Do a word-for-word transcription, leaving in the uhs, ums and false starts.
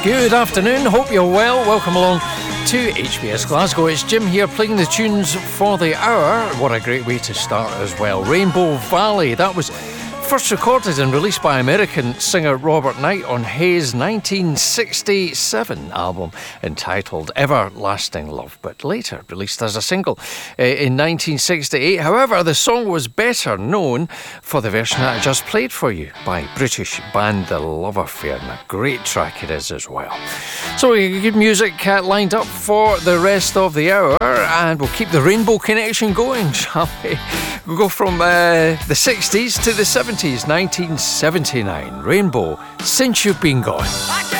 Good afternoon, hope you're well. Welcome along to H B S Glasgow. It's Jim here playing the tunes for the hour. What a great way to start as well. Rainbow Valley, that was first recorded and released by American singer Robert Knight on his nineteen sixty-seven album entitled Everlasting Love, but later released as a single uh, in nineteen sixty-eight. However, the song was better known for the version that I just played for you by British band The Love Affair, and a great track it is as well. So we got good music uh, lined up for the rest of the hour, and we'll keep the Rainbow Connection going, shall we? We'll go from uh, the sixties to the seventies. nineteen seventy-nine, Rainbow, Since You've Been Gone.